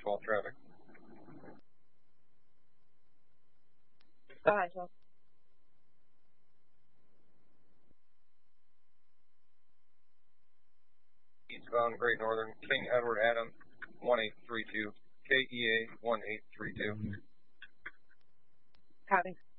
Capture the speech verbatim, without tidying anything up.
twelve traffic. Go ahead, Joe. Eastbound Great Northern, King Edward Adam, one eight three two, K E A one eight three two. Copy.